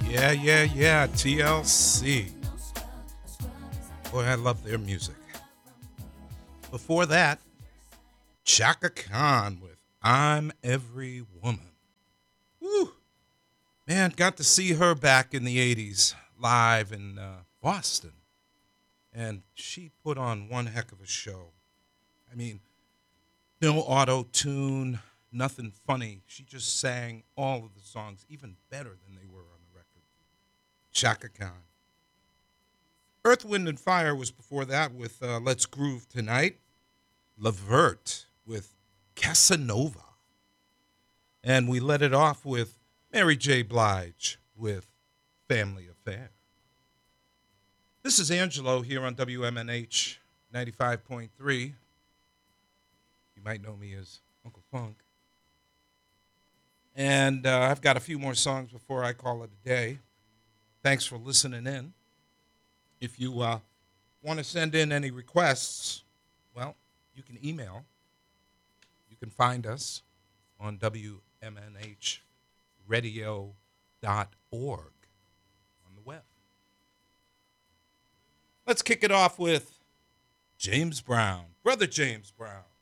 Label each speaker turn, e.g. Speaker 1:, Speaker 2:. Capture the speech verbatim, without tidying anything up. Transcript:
Speaker 1: Yeah, yeah, yeah. T L C. Boy, I love their music. Before that, Chaka Khan with I'm Every Woman. Woo! Man, got to see her back in the eighties live in uh, Boston. And she put on one heck of a show. I mean, no auto tune, nothing funny. She just sang all of the songs even better than they were on the record. Chaka Khan. Earth, Wind, and Fire was before that with uh, Let's Groove Tonight. Levert with Casanova. And we let it off with Mary J. Blige with Family Affair. This is Angelo here on W M N H ninety-five point three. You might know me as Uncle Funk. And uh, I've got a few more songs before I call it a day. Thanks for listening in. If you uh, want to send in any requests, well, you can email. You can find us on W M N H radio dot org on the web. Let's kick it off with James Brown, Brother James Brown.